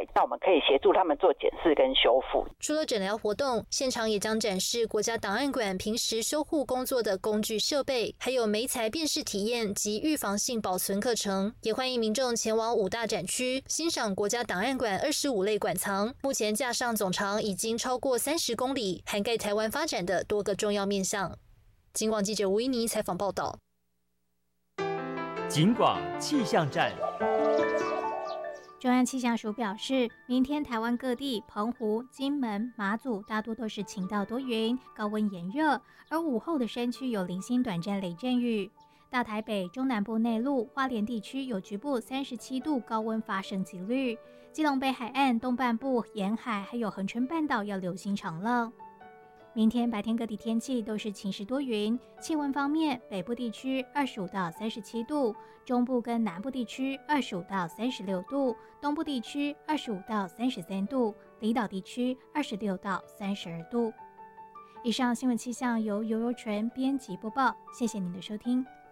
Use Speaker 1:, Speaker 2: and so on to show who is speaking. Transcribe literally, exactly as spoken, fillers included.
Speaker 1: 那我们可以协助他们做检视跟修复。
Speaker 2: 除了诊疗活动，现场也将展示国家档案馆平时修护工作的工具设备，还有媒材辨识体验及预防性保存课程。也欢迎民众前往五大展区欣赏国家档案馆二十五类馆藏，目前架上总长已经超过三十公里，涵盖台湾发展的多个重要面向。警广记者吴依妮采访报道。
Speaker 3: 警广气象站。
Speaker 4: 中央气象署表示，明天台湾各地澎湖、金门、马祖大多都是晴到多云，高温炎热，而午后的山区有零星短暂雷阵雨。大台北、中南部内陆、花莲地区有局部三十七度高温发生几率，基隆北海岸东半部沿海还有恒春半岛要留心长浪。明天白天各地天气都是晴时多云，气温方面，北部地区二十五到三十七度，中部跟南部地区二十五到三十六度，东部地区二十五到三十三度，离岛地区二十六到三十二度。以上新闻气象由尤柔纯编辑播报，谢谢您的收听。